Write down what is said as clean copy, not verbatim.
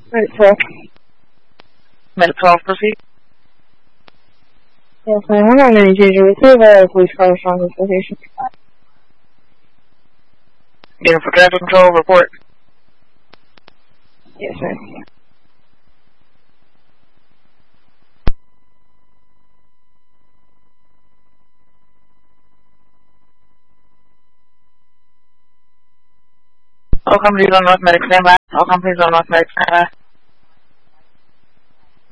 Minute 12. Minute 12, proceed. Yes, ma'am. I'm not going to change it. We have a police car from this location. Unit for traffic control, report. Yes, ma'am. All companies on North Medic, stand by. All companies on North Medic, stand by.